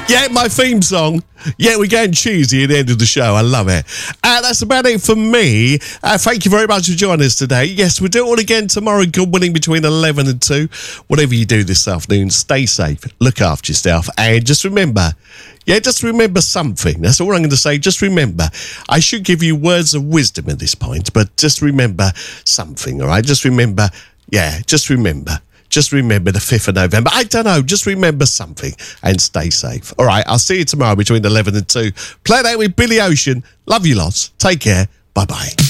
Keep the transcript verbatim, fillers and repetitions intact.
Yeah, my theme song. Yeah, we're getting cheesy at the end of the show. I love it. Uh, that's about it for me. Uh, thank you very much for joining us today. Yes, we'll do it all again tomorrow. Good winning between eleven and two. Whatever you do this afternoon, stay safe, look after yourself, and just remember, yeah, just remember something. That's all I'm going to say. Just remember, I should give you words of wisdom at this point, but just remember something, all right? Just remember, yeah, just remember. Just remember the fifth of November. I don't know. Just remember something and stay safe. All right. I'll see you tomorrow between eleven and two. Play that with Billy Ocean. Love you lots. Take care. Bye-bye.